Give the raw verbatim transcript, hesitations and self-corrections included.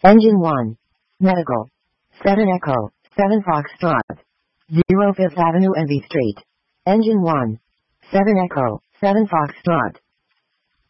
Engine one. Medical. seven Echo, seven Foxtrot. zero Fifth Avenue Envy Street. Engine one. seven Echo, seven Foxtrot.